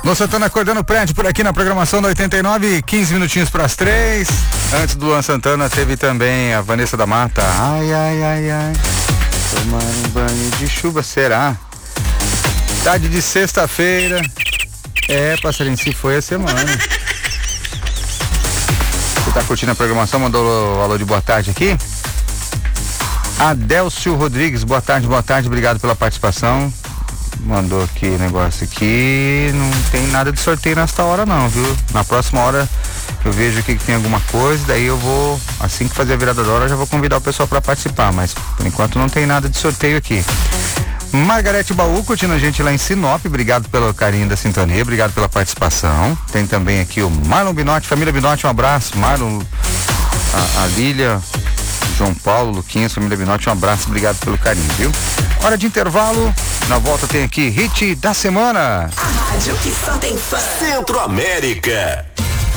Luan Santana acordando o prédio por aqui na programação da 89, 15 minutinhos para as 3. Antes do Luan Santana teve também a Vanessa da Mata. Ai, ai, ai, ai. Tomar um banho de chuva, será? Tarde de sexta-feira. Passarinho, se foi a semana. Você tá curtindo a programação? Mandou o alô de boa tarde aqui. Adélcio Rodrigues, boa tarde, obrigado pela participação. Mandou aqui negócio aqui, não tem nada de sorteio nesta hora não, viu? Na próxima hora eu vejo aqui que tem alguma coisa, daí eu vou, assim que fazer a virada da hora, eu já vou convidar o pessoal para participar, mas por enquanto não tem nada de sorteio aqui. Margarete Baú, curtindo a gente lá em Sinop, obrigado pelo carinho da sintonia, obrigado pela participação. Tem também aqui o Marlon Binotti, família Binotti, um abraço. Marlon, a Lília, João Paulo, Luquinhas, família Binotti, um abraço, obrigado pelo carinho, viu? Hora de intervalo, na volta tem aqui Hit da Semana. A rádio que só tem fã. Centro América.